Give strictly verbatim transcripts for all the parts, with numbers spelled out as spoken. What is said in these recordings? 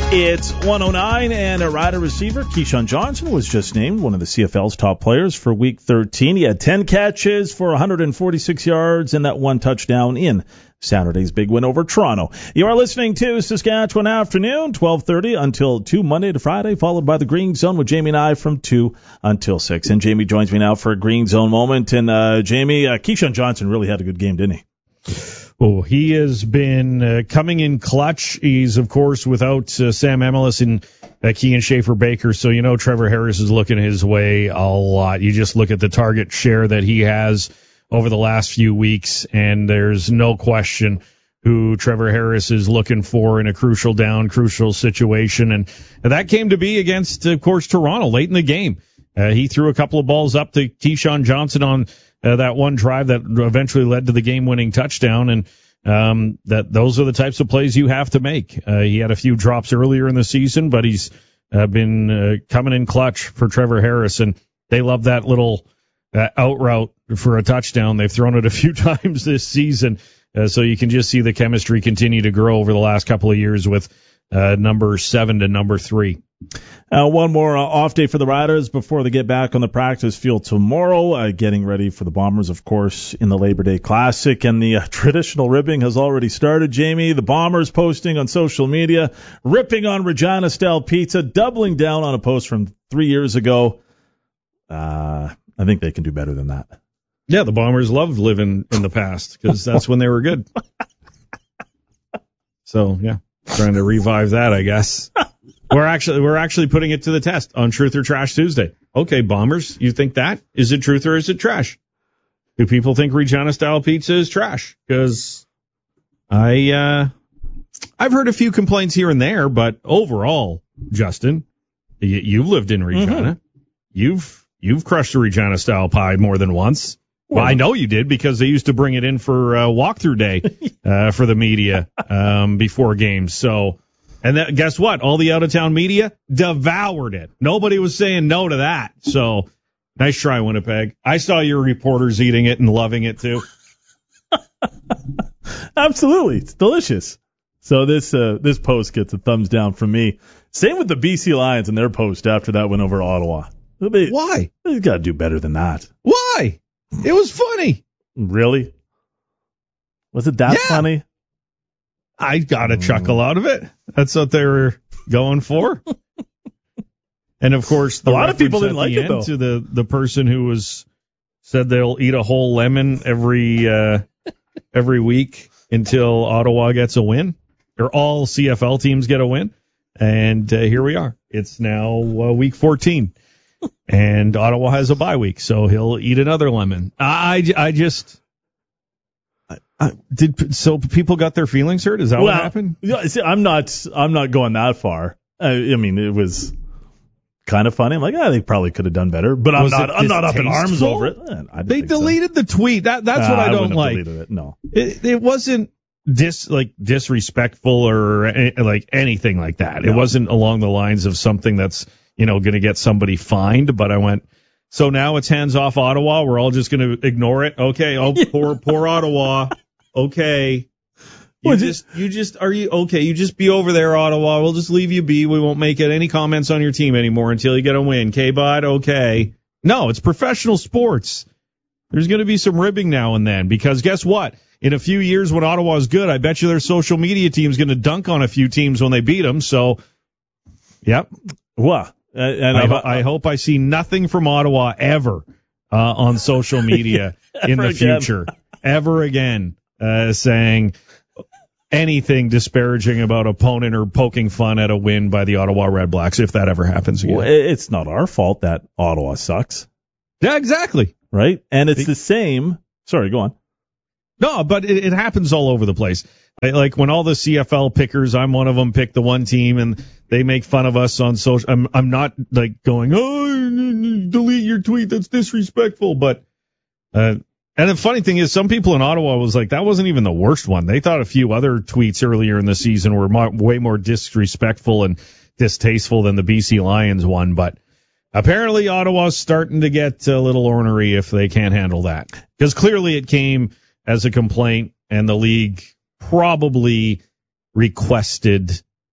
It's one oh nine, and a Rider receiver, Keyshawn Johnson, was just named one of the C F L's top players for Week thirteen. He had ten catches for one hundred forty-six yards and that one touchdown in Saturday's big win over Toronto. You are listening to Saskatchewan Afternoon, twelve thirty until two, Monday to Friday, followed by the Green Zone with Jamie and I from two until six. And Jamie joins me now for a Green Zone moment. And uh, Jamie, uh, Keyshawn Johnson really had a good game, didn't he? Oh, he has been uh, coming in clutch. He's, of course, without uh, Sam Emilus and uh, Kean Schaefer-Baker, so you know Trevor Harris is looking his way a lot. You just look at the target share that he has over the last few weeks, and there's no question who Trevor Harris is looking for in a crucial down, crucial situation, and that came to be against, of course, Toronto late in the game. Uh, he threw a couple of balls up to Keyshawn Johnson on Uh, that one drive that eventually led to the game-winning touchdown, and um, that those are the types of plays you have to make. Uh, he had a few drops earlier in the season, but he's uh, been uh, coming in clutch for Trevor Harris, and they love that little uh, out route for a touchdown. They've thrown it a few times this season, uh, so you can just see the chemistry continue to grow over the last couple of years with uh, number seven to number three. Uh, one more uh, off day for the Riders before they get back on the practice field tomorrow, uh, getting ready for the Bombers, of course, in the Labor Day Classic. And the uh, traditional ribbing has already started, Jamie. The Bombers posting on social media, ripping on Regina-style pizza, doubling down on a post from three years ago. Uh, I think they can do better than that. Yeah, the Bombers loved living in the past because that's when they were good. So, yeah, trying to revive that, I guess. We're actually we're actually putting it to the test on Truth or Trash Tuesday. Okay, Bombers, you think that? Is it truth or is it trash? Do people think Regina-style pizza is trash? Because I, uh, I've heard a few complaints here and there, but overall, Justin, you, you've lived in Regina. Mm-hmm. You've you've crushed a Regina-style pie more than once. Well, I know you did because they used to bring it in for uh, walkthrough day uh, for the media um, before games. So. And that, guess what? All the out-of-town media devoured it. Nobody was saying no to that. So, nice try, Winnipeg. I saw your reporters eating it and loving it, too. Absolutely. It's delicious. So this uh, this post gets a thumbs down from me. Same with the B C Lions and their post after that went over Ottawa. They, Why? They've got to do better than that. Why? It was funny. Really? Was it that yeah. funny? I got a chuckle out of it. That's what they were going for. And, of course, the a lot of people didn't like it, though. To the, the person who was said they'll eat a whole lemon every uh, every week until Ottawa gets a win, or all C F L teams get a win. And uh, here we are. It's now uh, week fourteen, and Ottawa has a bye week, so he'll eat another lemon. I, I just... Uh, did so people got their feelings hurt? Is that well, what happened? Yeah, see, I'm not. I'm not going that far. I, I mean, it was kind of funny. I'm like, ah, they probably could have done better, but I'm was not. I'm not up in arms over it. I they deleted so. the tweet. That that's uh, what I don't I like. Deleted it. No, it, it wasn't dis like disrespectful or any, like anything like that. No. It wasn't along the lines of something that's you know going to get somebody fined. But I went. So now it's hands off Ottawa. We're all just going to ignore it. Okay. Oh, poor poor Ottawa. Okay. You just, you just, are you, okay, you just be over there, Ottawa. We'll just leave you be. We won't make it any comments on your team anymore until you get a win. K-Bud, okay. No, it's professional sports. There's going to be some ribbing now and then because guess what? In a few years when Ottawa's good, I bet you their social media team's going to dunk on a few teams when they beat them. So, yep. Well, uh, and I, ho- I hope I see nothing from Ottawa ever uh, on social media in the again. future. Ever again. Uh, saying anything disparaging about opponent or poking fun at a win by the Ottawa Red Blacks, if that ever happens again. Well, it's not our fault that Ottawa sucks. Yeah, exactly. Right? And it's the same. Sorry, go on. No, but it, it happens all over the place. I, like when all the C F L pickers, I'm one of them, pick the one team, and they make fun of us on social. I'm, I'm not like going, oh, delete your tweet, that's disrespectful, but... uh And the funny thing is, some people in Ottawa was like, that wasn't even the worst one. They thought a few other tweets earlier in the season were mo- way more disrespectful and distasteful than the B C Lions one. But apparently Ottawa's starting to get a little ornery if they can't handle that. Because clearly it came as a complaint, and the league probably requested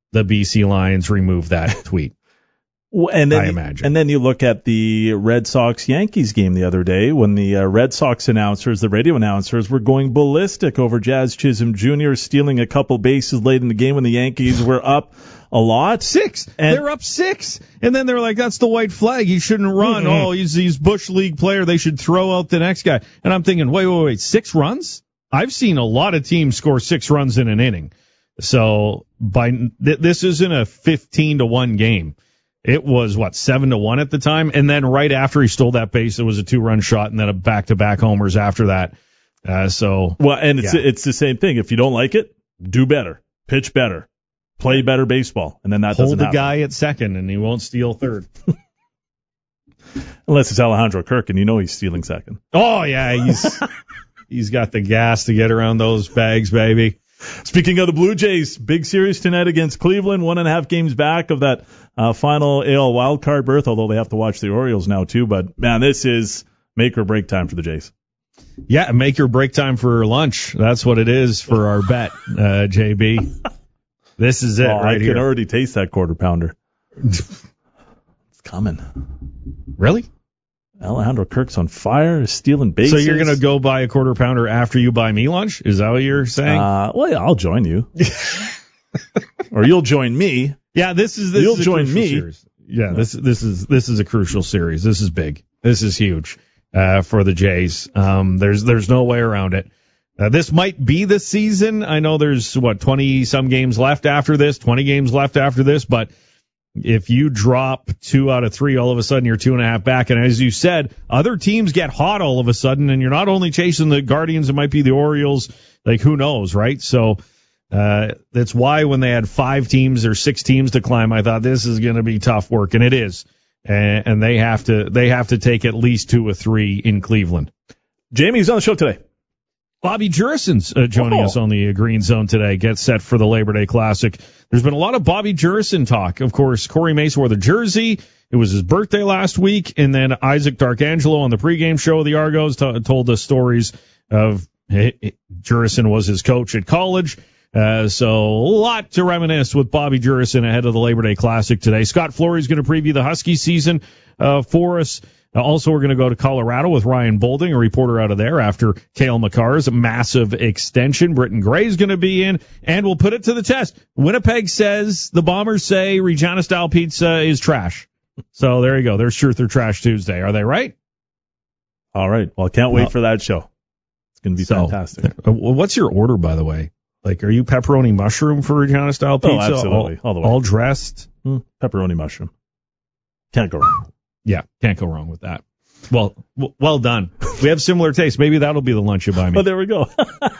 the B C Lions remove that tweet. Well, and then, I imagine. And then you look at the Red Sox-Yankees game the other day when the uh, Red Sox announcers, the radio announcers, were going ballistic over Jazz Chisholm Junior stealing a couple bases late in the game when the Yankees were up a lot. Six. And they're up six. And then they're like, that's the white flag. He shouldn't run. Mm-hmm. Oh, he's he's Bush League player. They should throw out the next guy. And I'm thinking, wait, wait, wait, six runs? I've seen a lot of teams score six runs in an inning. So by th- this isn't a fifteen to one game. It was, what, seven to one at the time? And then right after he stole that base, it was a two-run shot and then a back-to-back homers after that. Uh, so, well, and it's yeah. it's the same thing. If you don't like it, do better, pitch better, play better baseball, and then that hold doesn't the happen. guy at second, and he won't steal third. Unless it's Alejandro Kirk, and you know he's stealing second. Oh, yeah, he's he's got the gas to get around those bags, baby. Speaking of the Blue Jays, big series tonight against Cleveland, one and a half games back of that uh, final A L wildcard berth, although they have to watch the Orioles now too. But, man, this is make or break time for the Jays. Yeah, make or break time for lunch. That's what it is for our bet, uh, J B. This is it oh, right I here. can already taste that quarter pounder. It's coming. Really? Alejandro Kirk's on fire, stealing bases. So you're going to go buy a quarter pounder after you buy me lunch? Is that what you're saying? Uh, well, yeah, I'll join you. Or you'll join me. Yeah, this is this You'll is a join crucial me. Series. Yeah, this this is this is a crucial series. This is big. This is huge uh, for the Jays. Um, there's there's no way around it. Uh, this might be the season. I know there's what twenty some games left after this, twenty games left after this, but if you drop two out of three, all of a sudden you're two and a half back. And as you said, other teams get hot all of a sudden, and you're not only chasing the Guardians, it might be the Orioles. Like, who knows, right? So uh, that's why when they had five teams or six teams to climb, I thought this is going to be tough work, and it is. And, and they have to they have to take at least two or three in Cleveland. Jamie's on the show today. Bobby Jurison's uh, joining oh. us on the Green Zone today. Get set for the Labor Day Classic. There's been a lot of Bobby Jurison talk. Of course, Corey Mace wore the jersey. It was his birthday last week. And then Isaac Darkangelo on the pregame show of the Argos t- told us stories of hey, Jurison was his coach at college. Uh, so a lot to reminisce with Bobby Jurison ahead of the Labor Day Classic today. Scott Flory's going to preview the Husky season uh, for us. Uh, also, we're going to go to Colorado with Ryan Bolding, a reporter out of there, after Cale Makar's massive extension. Britton Gray's going to be in, and we'll put it to the test. Winnipeg says, the Bombers say Regina-style pizza is trash. So there you go. There's Truth or Trash Tuesday. Are they right? All right. Well, I can't wait well, for that show. It's going to be so, fantastic. Uh, what's your order, by the way? Like, are you pepperoni mushroom for Regina-style pizza? Oh, absolutely. All, all the way. All dressed? Hmm. Pepperoni mushroom. Can't go wrong. Yeah, can't go wrong with that. Well, w- well done. We have similar tastes. Maybe that'll be the lunch you buy me. Oh, there we go.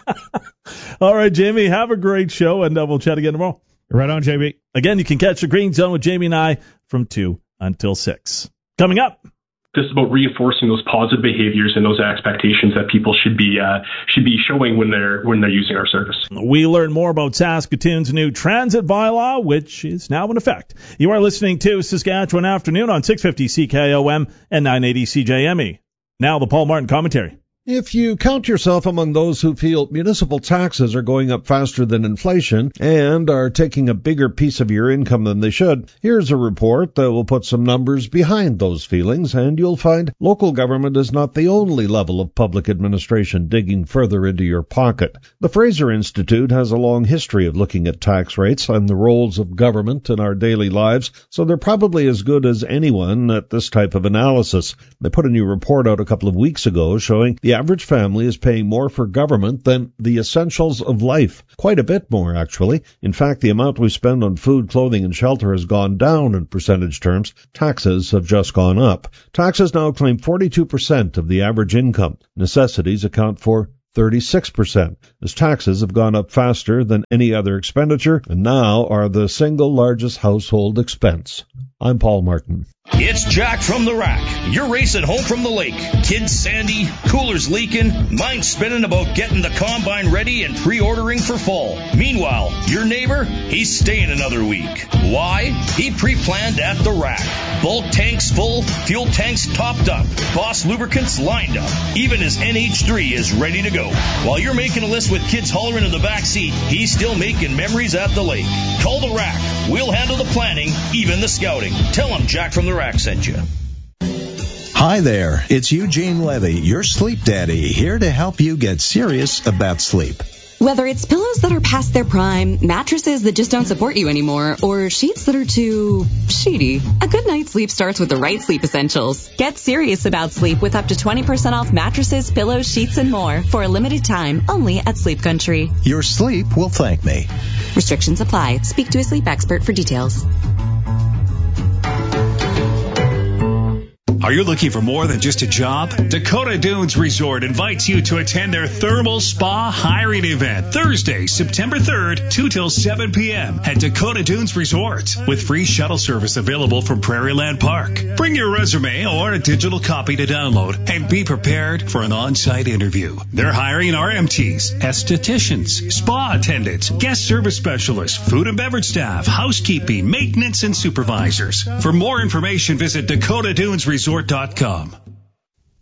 All right, Jamie, have a great show, and uh, we'll chat again tomorrow. Right on, J B. Again, you can catch the Green Zone with Jamie and I from two until six. Coming up. This is about reinforcing those positive behaviors and those expectations that people should be uh, should be showing when they're when they're using our service. We learn more about Saskatoon's new transit bylaw, which is now in effect. You are listening to Saskatchewan Afternoon on six fifty C K O M and nine eighty C J M E. Now the Paul Martin commentary. If you count yourself among those who feel municipal taxes are going up faster than inflation and are taking a bigger piece of your income than they should, here's a report that will put some numbers behind those feelings, and you'll find local government is not the only level of public administration digging further into your pocket. The Fraser Institute has a long history of looking at tax rates and the roles of government in our daily lives, so they're probably as good as anyone at this type of analysis. They put a new report out a couple of weeks ago showing the average family is paying more for government than the essentials of life. Quite a bit more, actually. In fact, the amount we spend on food, clothing, and shelter has gone down in percentage terms. Taxes have just gone up. Taxes now claim forty-two percent of the average income. Necessities account for thirty-six percent, as taxes have gone up faster than any other expenditure and now are the single largest household expense. I'm Paul Martin. It's Jack from the Rack. You're racing home from the lake. Kids sandy, coolers leaking, mind spinning about getting the combine ready and pre-ordering for fall. Meanwhile, your neighbor, he's staying another week. Why? He pre-planned at the Rack. Bulk tanks full, fuel tanks topped up, Boss lubricants lined up. Even his N H three is ready to go. While you're making a list with kids hollering in the back seat, he's still making memories at the lake. Call the Rack. We'll handle the planning, even the scouting. Tell him Jack from the Rack sent you. Hi there, it's Eugene Levy, your sleep daddy, here to help you get serious about sleep. Whether it's pillows that are past their prime, mattresses that just don't support you anymore, or sheets that are too sheety, a good night's sleep starts with the right sleep essentials. Get serious about sleep with up to twenty percent off mattresses, pillows, sheets, and more for a limited time only at Sleep Country. Your sleep will thank me. Restrictions apply. Speak to a sleep expert for details. Are you looking for more than just a job? Dakota Dunes Resort invites you to attend their Thermal Spa Hiring Event Thursday, September third, two till seven p.m. at Dakota Dunes Resort, with free shuttle service available from Prairieland Park. Bring your resume or a digital copy to download and be prepared for an on-site interview. They're hiring R M Ts, estheticians, spa attendants, guest service specialists, food and beverage staff, housekeeping, maintenance, and supervisors. For more information, visit Dakota Dunes Resort dot com.